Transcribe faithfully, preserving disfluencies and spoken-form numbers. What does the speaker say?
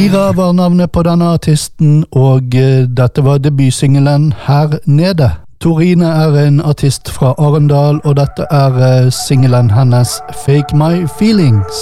Mira var navnet på denne artisten, og eh, dette var debutsingelen Her Nede. Torine er en artist fra Arendal, og dette er eh, singelen hennes Fake My Feelings.